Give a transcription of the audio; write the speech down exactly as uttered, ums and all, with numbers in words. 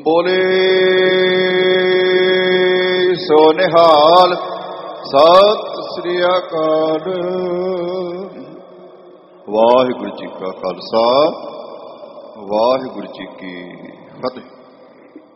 ਬੋਲੇ ਸੋ ਨਿਹਾਲ। ਸਤਿ ਸ੍ਰੀ ਅਕਾਲ। ਵਾਹਿਗੁਰੂ ਜੀ ਕਾ ਖਾਲਸਾ, ਵਾਹਿਗੁਰੂ ਜੀ ਕੀ ਫਤਿਹ।